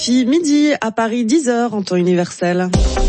Midi à Paris, 10h en temps universel.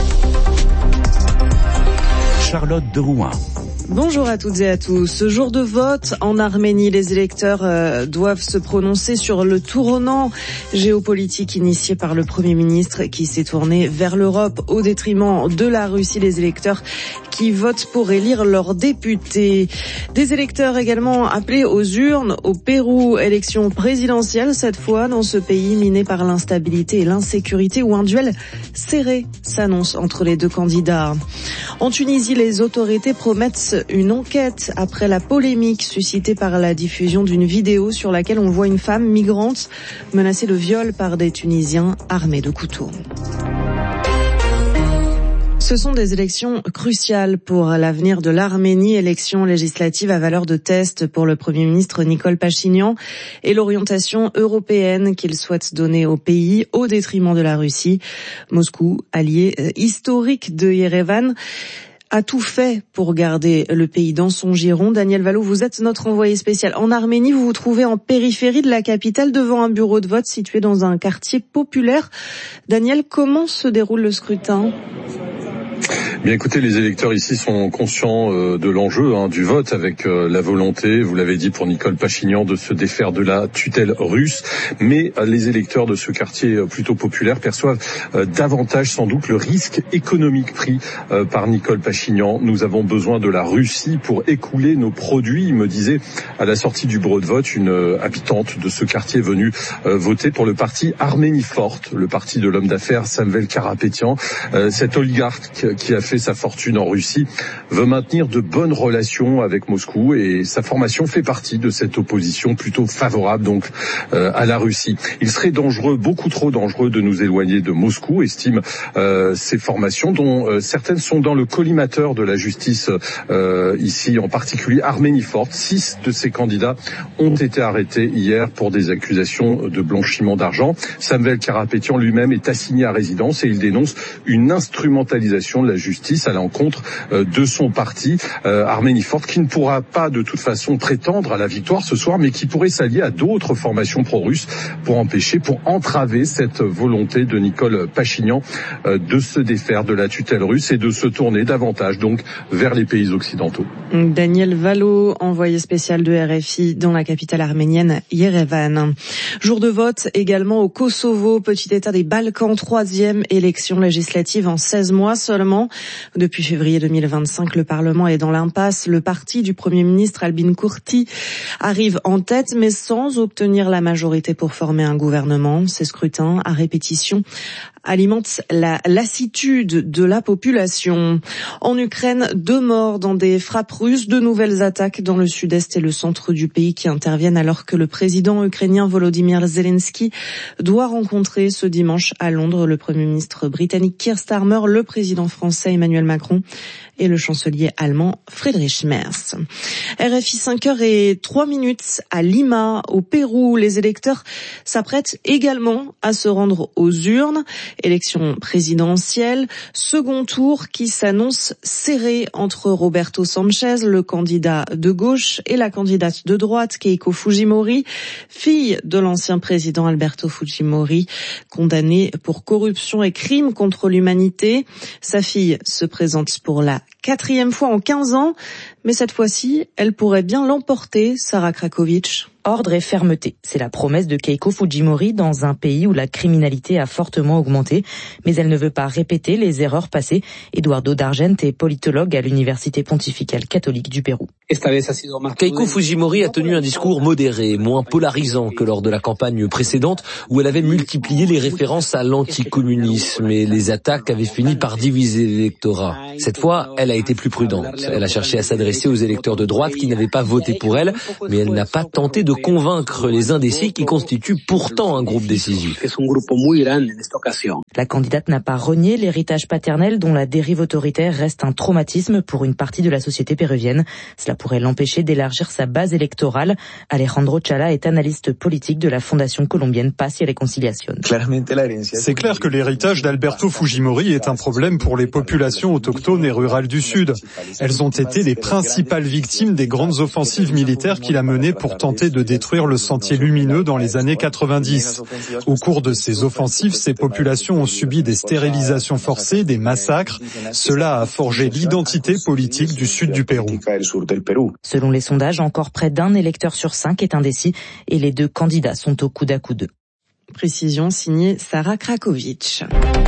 Charlotte de Rouen. Bonjour à toutes et à tous. Jour de vote en Arménie, les électeurs doivent se prononcer sur le tournant géopolitique initié par le Premier ministre qui s'est tourné vers l'Europe au détriment de la Russie. Les électeurs qui votent pour élire leurs députés. Des électeurs également appelés aux urnes au Pérou. Élection présidentielle cette fois dans ce pays miné par l'instabilité et l'insécurité où un duel serré s'annonce entre les deux candidats. En Tunisie, les autorités promettent une enquête après la polémique suscitée par la diffusion d'une vidéo sur laquelle on voit une femme migrante menacée de viol par des Tunisiens armés de couteaux. Ce sont des élections cruciales pour l'avenir de l'Arménie, élections législatives à valeur de test pour le Premier ministre Nicole Pachinian et l'orientation européenne qu'il souhaite donner au pays au détriment de la Russie. Moscou, allié historique de Yerevan, a tout fait pour garder le pays dans son giron. Daniel Valo, vous êtes notre envoyé spécial en Arménie. Vous vous trouvez en périphérie de la capitale devant un bureau de vote situé dans un quartier populaire. Daniel, comment se déroule le scrutin ? Bien écoutez, les électeurs ici sont conscients de l'enjeu du vote avec la volonté, vous l'avez dit pour Nicole Pachinian, de se défaire de la tutelle russe. Mais les électeurs de ce quartier plutôt populaire perçoivent davantage sans doute le risque économique pris par Nicole Pachinian. Nous avons besoin de la Russie pour écouler nos produits, me disait à la sortie du bureau de vote une habitante de ce quartier venue voter pour le parti Arménie Forte, le parti de l'homme d'affaires Samvel Karapetyan. Cet oligarque qui a fait sa fortune en Russie veut maintenir de bonnes relations avec Moscou et sa formation fait partie de cette opposition plutôt favorable donc à la Russie. Il serait dangereux, beaucoup trop dangereux de nous éloigner de Moscou, estiment ces formations dont certaines sont dans le collimateur de la justice ici, en particulier Arménie Forte. 6 de ces candidats ont été arrêtés hier pour des accusations de blanchiment d'argent. Samvel Karapetyan lui-même est assigné à résidence et il dénonce une instrumentalisation de la justice à l'encontre de son parti Arménie Forte, qui ne pourra pas de toute façon prétendre à la victoire ce soir, mais qui pourrait s'allier à d'autres formations pro-russes pour entraver cette volonté de Nicole Pachinian de se défaire de la tutelle russe et de se tourner davantage donc vers les pays occidentaux. Daniel Valo, envoyé spécial de RFI dans la capitale arménienne Yerevan. Jour de vote également au Kosovo, petit état des Balkans, 3e élection législative en 16 mois seulement. Depuis février 2025, le Parlement est dans l'impasse. Le parti du Premier ministre Albin Kurti arrive en tête, mais sans obtenir la majorité pour former un gouvernement. Ces scrutins à répétition alimente la lassitude de la population. En Ukraine, 2 morts dans des frappes russes, 2 nouvelles attaques dans le sud-est et le centre du pays qui interviennent alors que le président ukrainien Volodymyr Zelensky doit rencontrer ce dimanche à Londres le Premier ministre britannique Keir Starmer, le président français Emmanuel Macron et le chancelier allemand Friedrich Merz. RFI 5h03 à Lima, au Pérou. Les électeurs s'apprêtent également à se rendre aux urnes. Élection présidentielle, second tour qui s'annonce serré entre Roberto Sanchez, le candidat de gauche, et la candidate de droite, Keiko Fujimori, fille de l'ancien président Alberto Fujimori, condamné pour corruption et crimes contre l'humanité. Sa fille se présente pour la 4e fois en 15 ans, mais cette fois-ci, elle pourrait bien l'emporter, Sarah Krakovic. Ordre et fermeté, c'est la promesse de Keiko Fujimori dans un pays où la criminalité a fortement augmenté, mais elle ne veut pas répéter les erreurs passées. Eduardo D'Argent est politologue à l'Université pontificale catholique du Pérou. Keiko Fujimori a tenu un discours modéré, moins polarisant que lors de la campagne précédente où elle avait multiplié les références à l'anticommunisme et les attaques avaient fini par diviser l'électorat. Cette fois, elle a été plus prudente. Elle a cherché à s'adresser aux électeurs de droite qui n'avaient pas voté pour elle, mais elle n'a pas tenté de convaincre les indécis qui constituent pourtant un groupe décisif. La candidate n'a pas renié l'héritage paternel dont la dérive autoritaire reste un traumatisme pour une partie de la société péruvienne. Cela pourrait l'empêcher d'élargir sa base électorale. Alejandro Chala est analyste politique de la Fondation colombienne Paz y Reconciliación. C'est clair que l'héritage d'Alberto Fujimori est un problème pour les populations autochtones et rurales du Sud. Elles ont été les principales victimes des grandes offensives militaires qu'il a menées pour tenter de détruire le Sentier lumineux dans les années 90. Au cours de ces offensives, ces populations ont subi des stérilisations forcées, des massacres. Cela a forgé l'identité politique du sud du Pérou. Selon les sondages, encore près d'un électeur sur 5 est indécis et les 2 candidats sont au coude à coude. Précision signée Sarah Krakovic.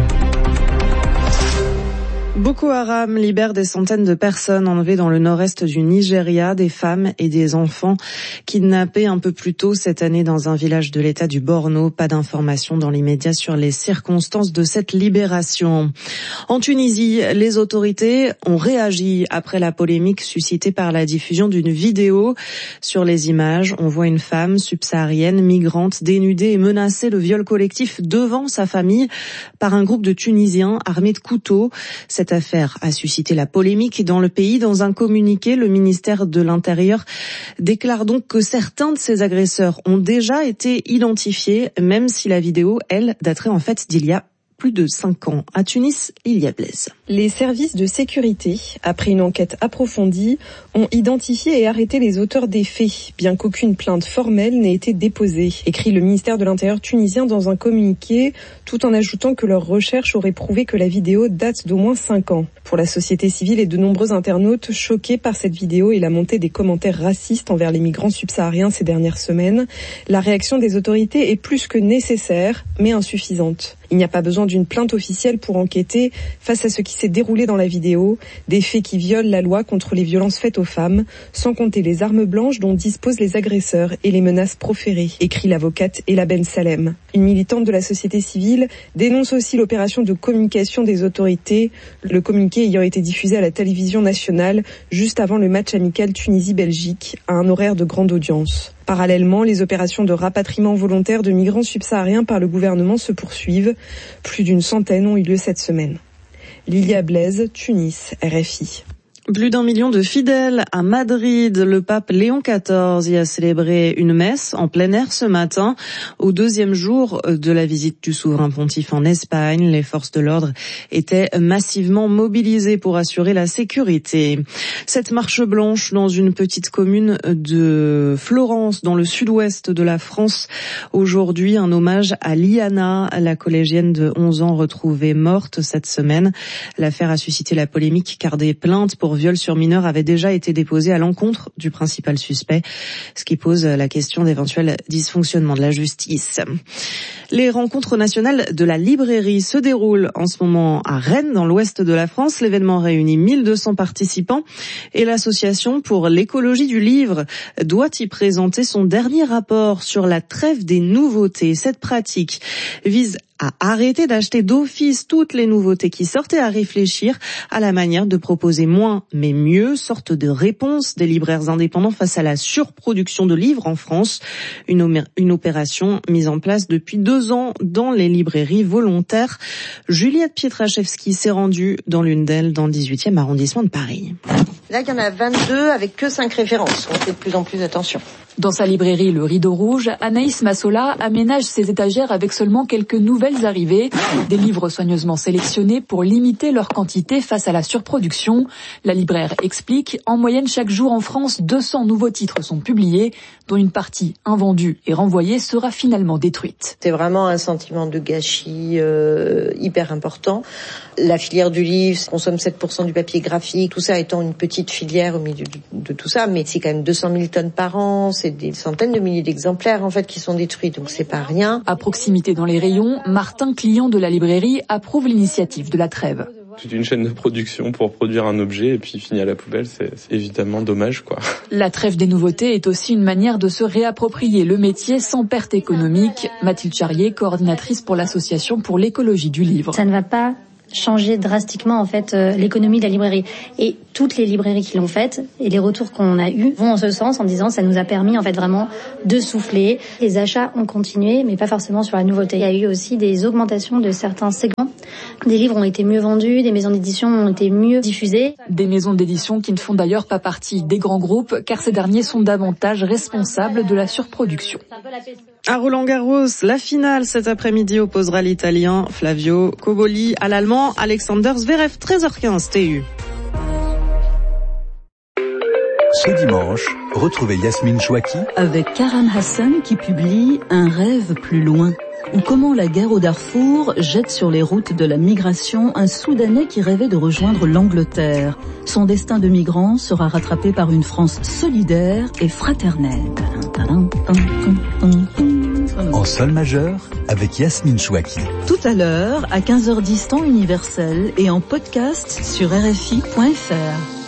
Boko Haram libère des centaines de personnes enlevées dans le nord-est du Nigeria, des femmes et des enfants kidnappés un peu plus tôt cette année dans un village de l'État du Borno. Pas d'informations dans l'immédiat sur les circonstances de cette libération. En Tunisie, les autorités ont réagi après la polémique suscitée par la diffusion d'une vidéo. Sur les images, on voit une femme subsaharienne, migrante, dénudée et menacée de viol collectif devant sa famille par un groupe de Tunisiens armés de couteaux. Cette affaire a suscité la polémique dans le pays. Dans un communiqué, le ministère de l'Intérieur déclare donc que certains de ces agresseurs ont déjà été identifiés, même si la vidéo, elle, daterait en fait d'il y a plus de 5 ans. À Tunis, Lilia Blaise. Les services de sécurité, après une enquête approfondie, ont identifié et arrêté les auteurs des faits, bien qu'aucune plainte formelle n'ait été déposée, écrit le ministère de l'Intérieur tunisien dans un communiqué, tout en ajoutant que leurs recherches auraient prouvé que la vidéo date d'au moins 5 ans. Pour la société civile et de nombreux internautes choqués par cette vidéo et la montée des commentaires racistes envers les migrants subsahariens ces dernières semaines, la réaction des autorités est plus que nécessaire, mais insuffisante. Il n'y a pas besoin d'une plainte officielle pour enquêter face à ce qui s'est déroulé dans la vidéo, des faits qui violent la loi contre les violences faites aux femmes, sans compter les armes blanches dont disposent les agresseurs et les menaces proférées, écrit l'avocate Ella Ben Salem. Une militante de la société civile dénonce aussi l'opération de communication des autorités, le communiqué ayant été diffusé à la télévision nationale juste avant le match amical Tunisie-Belgique à un horaire de grande audience. Parallèlement, les opérations de rapatriement volontaire de migrants subsahariens par le gouvernement se poursuivent. Plus d'une centaine ont eu lieu cette semaine. Lilia Blaise, Tunis, RFI. Plus d'1 million de fidèles à Madrid. Le pape Léon XIV y a célébré une messe en plein air ce matin. Au 2e jour de la visite du souverain pontife en Espagne, les forces de l'ordre étaient massivement mobilisées pour assurer la sécurité. Cette marche blanche dans une petite commune de Florence, dans le sud-ouest de la France. Aujourd'hui, un hommage à Liana, la collégienne de 11 ans retrouvée morte cette semaine. L'affaire a suscité la polémique car des plaintes pour viol sur mineur avait déjà été déposé à l'encontre du principal suspect, ce qui pose la question d'éventuels dysfonctionnements de la justice. Les rencontres nationales de la librairie se déroulent en ce moment à Rennes, dans l'ouest de la France. L'événement réunit 1200 participants et l'association pour l'écologie du livre doit y présenter son dernier rapport sur la trêve des nouveautés. Cette pratique vise à arrêter d'acheter d'office toutes les nouveautés qui sortent et à réfléchir à la manière de proposer moins mais mieux, sorte de réponse des libraires indépendants face à la surproduction de livres en France. Une opération mise en place depuis 2 ans dans les librairies volontaires. Juliette Pietraszewski s'est rendue dans l'une d'elles dans le 18e arrondissement de Paris. Là, il y en a 22 avec que 5 références. On fait de plus en plus attention. Dans sa librairie Le Rideau Rouge, Anaïs Massola aménage ses étagères avec seulement quelques nouvelles arrivées. Des livres soigneusement sélectionnés pour limiter leur quantité face à la surproduction. La libraire explique, en moyenne chaque jour en France, 200 nouveaux titres sont publiés, dont une partie invendue et renvoyée sera finalement détruite. C'est vraiment un sentiment de gâchis hyper important. La filière du livre consomme 7% du papier graphique, tout ça étant une petite filière au milieu de tout ça, mais c'est quand même 200 000 tonnes par an, c'est des centaines de milliers d'exemplaires en fait qui sont détruits, donc c'est pas rien. À proximité dans les rayons, Martin, client de la librairie, approuve l'initiative de la trêve. Toute une chaîne de production pour produire un objet et puis finir à la poubelle, c'est évidemment dommage, quoi. La trêve des nouveautés est aussi une manière de se réapproprier le métier sans perte économique. Mathilde Charrier, coordinatrice pour l'association pour l'écologie du livre. Ça ne va pas changer drastiquement en fait l'économie de la librairie. Et toutes les librairies qui l'ont faite et les retours qu'on a eus vont en ce sens en disant ça nous a permis en fait vraiment de souffler. Les achats ont continué mais pas forcément sur la nouveauté. Il y a eu aussi des augmentations de certains segments. Des livres ont été mieux vendus, des maisons d'édition ont été mieux diffusées. Des maisons d'édition qui ne font d'ailleurs pas partie des grands groupes car ces derniers sont davantage responsables de la surproduction. À Roland-Garros, la finale cet après-midi opposera l'Italien Flavio Cobolli à l'Allemand Alexander Zverev, 13h15 TU. Ce dimanche, retrouvez Yasmine Chouaki avec Karam Hassan qui publie Un rêve plus loin, ou comment la guerre au Darfour jette sur les routes de la migration un Soudanais qui rêvait de rejoindre l'Angleterre. Son destin de migrant sera rattrapé par une France solidaire et fraternelle. En sol majeur avec Yasmine Chouaki. Tout à l'heure, à 15h10 temps universel et en podcast sur RFI.fr.